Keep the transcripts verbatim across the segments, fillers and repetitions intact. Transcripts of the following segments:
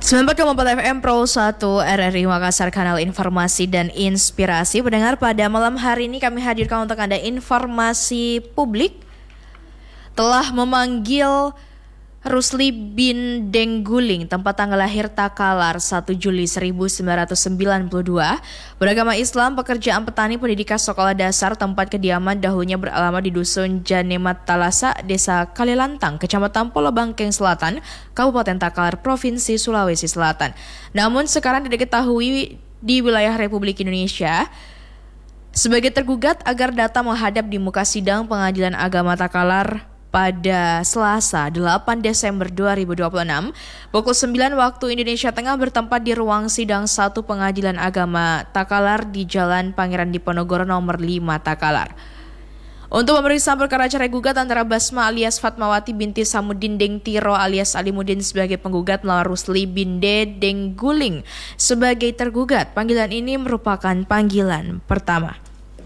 sembilan puluh empat koma empat F M Pro satu R R I Makassar, kanal informasi dan inspirasi. Pendengar, pada malam hari ini kami hadirkan untuk Anda informasi publik telah memanggil Rusli bin Dengguling, tempat tanggal lahir Takalar satu Juli seribu sembilan ratus sembilan puluh dua, beragama Islam, pekerjaan petani, pendidikan sekolah dasar, tempat kediaman dahulunya beralamat di Dusun Janemat Talasa, Desa Kalilantang, Kecamatan Pulau Bangkeng Selatan, Kabupaten Takalar, Provinsi Sulawesi Selatan. Namun sekarang tidak diketahui di wilayah Republik Indonesia sebagai tergugat agar datang menghadap di muka sidang Pengadilan Agama Takalar pada Selasa delapan Desember dua ribu dua puluh enam pukul sembilan waktu Indonesia Tengah, bertempat di ruang sidang satu Pengadilan Agama Takalar di Jalan Pangeran Diponegoro nomor lima Takalar. Untuk pemeriksaan perkara cerai gugat antara Basma alias Fatmawati binti Samudin Dengtiro alias Alimuddin sebagai penggugat melawan Rusli bin Dengguling sebagai tergugat. Panggilan ini merupakan panggilan pertama.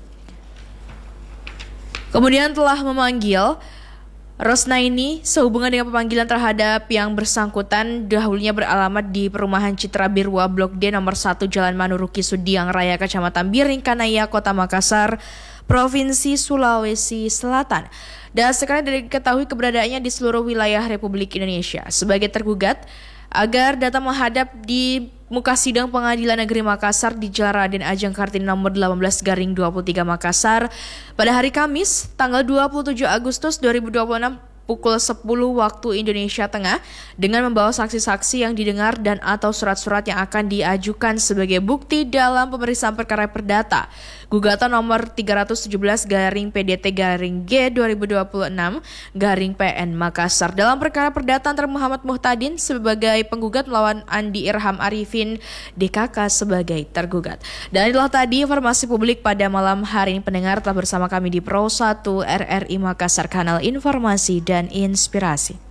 Kemudian telah memanggil Rosnaini sehubungan dengan pemanggilan terhadap yang bersangkutan, dahulunya beralamat di Perumahan Citra Birwa Blok D nomor satu Jalan Manuruki Sudiang Raya, Kecamatan Biring Kanaya, Kota Makassar, Provinsi Sulawesi Selatan. Dan sekarang diketahui keberadaannya di seluruh wilayah Republik Indonesia sebagai tergugat agar datang menghadap di muka sidang Pengadilan Negeri Makassar di Jalan Raden Ajeng Kartini nomor delapan belas garing dua puluh tiga Makassar pada hari Kamis tanggal dua puluh tujuh Agustus dua ribu dua puluh enam pukul sepuluh waktu Indonesia Tengah, dengan membawa saksi-saksi yang didengar dan atau surat-surat yang akan diajukan sebagai bukti dalam pemeriksaan perkara perdata gugatan nomor tiga ratus tujuh belas garing P D T garing G dua ribu dua puluh enam garing P N Makassar dalam perkara perdata antara Muhammad Muhtadin sebagai penggugat melawan Andi Irham Arifin D K K sebagai tergugat. Dan itulah tadi informasi publik pada malam hari ini. Pendengar, telah bersama kami di Pro satu R R I Makassar, kanal informasi dan inspirasi.